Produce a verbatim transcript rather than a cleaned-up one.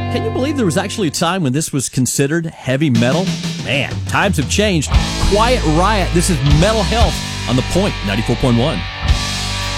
Can you believe there was actually a time when this was considered heavy metal? Man, times have changed. Quiet Riot, this is Metal Health on The Point ninety-four point one.